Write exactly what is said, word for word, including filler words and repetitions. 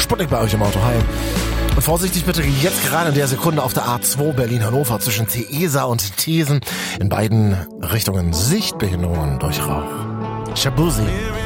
Sputnik bei euch im Auto. Hi. Und vorsichtig bitte jetzt gerade in der Sekunde auf der A zwei Berlin-Hannover zwischen Tesa und Thesen. In beiden Richtungen Sichtbehinderungen durch Rauch. Shabuzi.